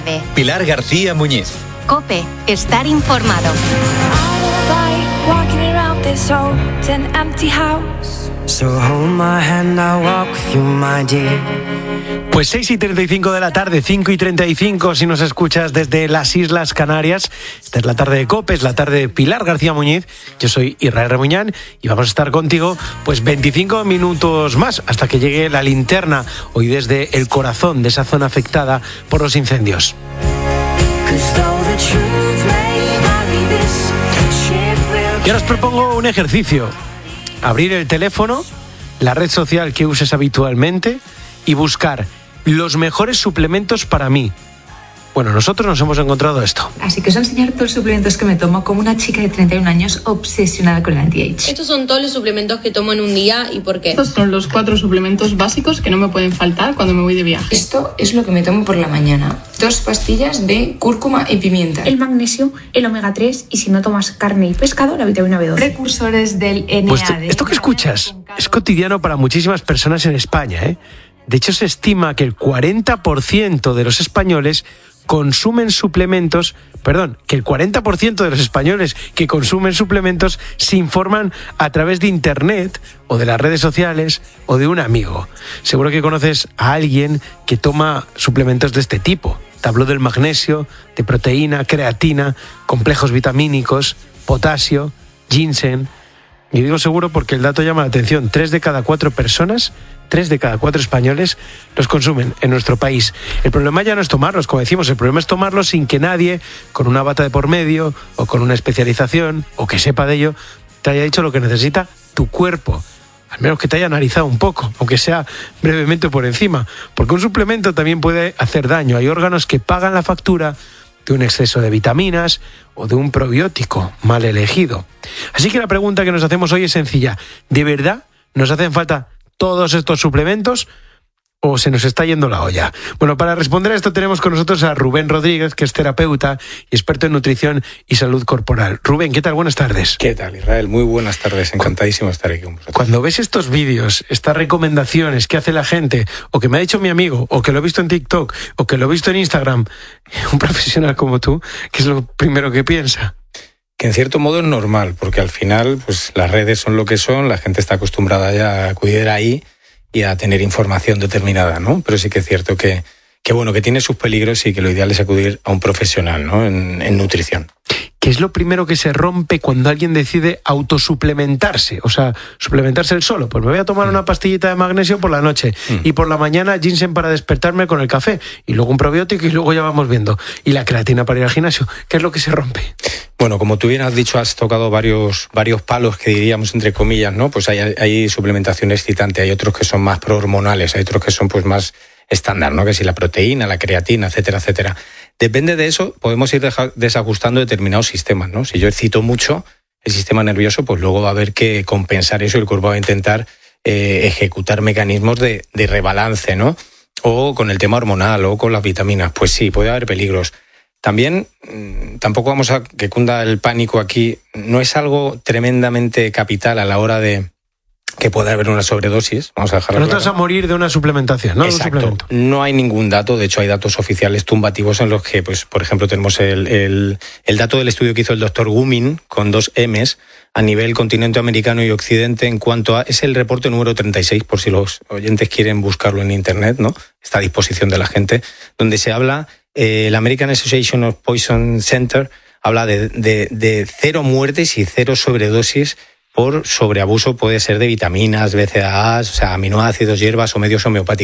Pilar García Muñiz. COPE, estar informado. Pues 6:35 de la tarde, 5:35 si nos escuchas desde las Islas Canarias. Esta es la tarde de COPE, es la tarde de Pilar García Muñiz. Yo soy Israel Remuñán y vamos a estar contigo pues 25 minutos más hasta que llegue la linterna, hoy desde el corazón de esa zona afectada por los incendios. Y ahora os propongo un ejercicio: abrir el teléfono, la red social que uses habitualmente y buscar los mejores suplementos para mí. Bueno, nosotros nos hemos encontrado esto. Así que os voy a enseñar todos los suplementos que me tomo como una chica de 31 años obsesionada con el anti-age. Estos son todos los suplementos que tomo en un día y por qué. Estos son los 4 suplementos básicos que no me pueden faltar cuando me voy de viaje. Esto es lo que me tomo por la mañana. 2 pastillas de cúrcuma y pimienta. El magnesio, el omega 3 y si no tomas carne y pescado, la vitamina B12. Precursores del NAD. Pues esto que escuchas es cotidiano para muchísimas personas en España, ¿eh? De hecho, se estima que el 40% de los españoles consumen suplementos, que el 40% de los españoles que consumen suplementos se informan a través de internet o de las redes sociales o de un amigo. Seguro que conoces a alguien que toma suplementos de este tipo. Te hablo del magnesio, de proteína, creatina, complejos vitamínicos, potasio, ginseng. Y digo seguro porque el dato llama la atención. 3 de cada 4 personas, 3 de cada 4 españoles los consumen en nuestro país. El problema ya no es tomarlos, como decimos, el problema es tomarlos sin que nadie, con una bata de por medio o con una especialización o que sepa de ello, te haya dicho lo que necesita tu cuerpo. Al menos que te haya analizado un poco, aunque sea brevemente por encima. Porque un suplemento también puede hacer daño. Hay órganos que pagan la factura de un exceso de vitaminas o de un probiótico mal elegido. Así que la pregunta que nos hacemos hoy es sencilla. ¿De verdad nos hacen falta todos estos suplementos o se nos está yendo la olla? Bueno, para responder a esto tenemos con nosotros a Rubén Rodríguez, que es terapeuta y experto en nutrición y salud corporal. Rubén, ¿qué tal? Buenas tardes. ¿Qué tal, Israel? Muy buenas tardes, encantadísimo de estar aquí con vosotros. Cuando ves estos vídeos, estas recomendaciones que hace la gente, o que me ha dicho mi amigo, o que lo he visto en TikTok, o que lo he visto en Instagram, un profesional como tú, ¿qué es lo primero que piensa? Que en cierto modo es normal, porque al final pues las redes son lo que son, la gente está acostumbrada ya a acudir ahí y a tener información determinada, ¿no? Pero sí que es cierto que tiene sus peligros y que lo ideal es acudir a un profesional, ¿no? En nutrición. ¿Qué es lo primero que se rompe cuando alguien decide autosuplementarse? O sea, suplementarse él solo. Pues me voy a tomar una pastillita de magnesio por la noche y por la mañana ginseng para despertarme con el café y luego un probiótico y luego ya vamos viendo. Y la creatina para ir al gimnasio. ¿Qué es lo que se rompe? Bueno, como tú bien has dicho, has tocado varios palos que diríamos entre comillas, ¿no? Pues hay suplementación excitante, hay otros que son más prohormonales, hay otros que son pues más estándar, ¿no? Que si la proteína, la creatina, etcétera, etcétera. Depende de eso, podemos ir desajustando determinados sistemas, ¿no? Si yo excito mucho el sistema nervioso, pues luego va a haber que compensar eso y el cuerpo va a intentar ejecutar mecanismos de rebalance, ¿no? O con el tema hormonal o con las vitaminas. Pues sí, puede haber peligros. También, tampoco vamos a que cunda el pánico aquí, no es algo tremendamente capital a la hora de que pueda haber una sobredosis, vamos a dejarlo claro. No te vas a morir de una suplementación, ¿no? Exacto. No hay ningún dato, de hecho hay datos oficiales tumbativos en los que, pues, por ejemplo, tenemos el dato del estudio que hizo el doctor Gumin con 2 M's a nivel continente americano y occidente en cuanto a... Es el reporte número 36, por si los oyentes quieren buscarlo en internet, ¿no? Está a disposición de la gente, donde se habla, el American Association of Poison Center habla de 0 muertes y 0 sobredosis por sobreabuso, puede ser de vitaminas, BCAAs, o sea, aminoácidos, hierbas o medios homeopáticos.